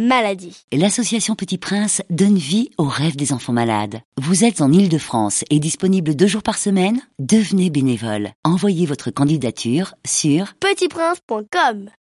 maladie. L'association Petit Prince donne vie aux rêves des enfants malades. Vous êtes en Île-de-France et disponible 2 jours par semaine? Devenez bénévole. Envoyez votre candidature sur petitprince.com